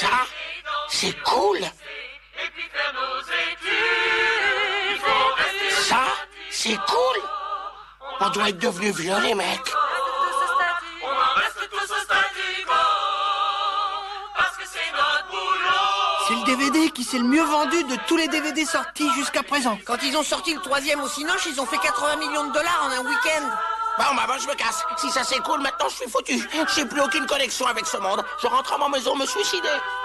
Ça, c'est cool. Ça, c'est cool. On doit être devenus vieux, les mecs. On en reste tous au statu quo, parce que c'est notre boulot. C'est le DVD qui s'est le mieux vendu de tous les DVD sortis jusqu'à présent. Quand ils ont sorti le 3e au Cinoche, ils ont fait 80 millions de dollars en un week-end. Bon, bah, je me casse. Si ça c'est cool, maintenant je suis foutu. J'ai plus aucune connexion avec ce monde. Je rentre à ma maison me suicider.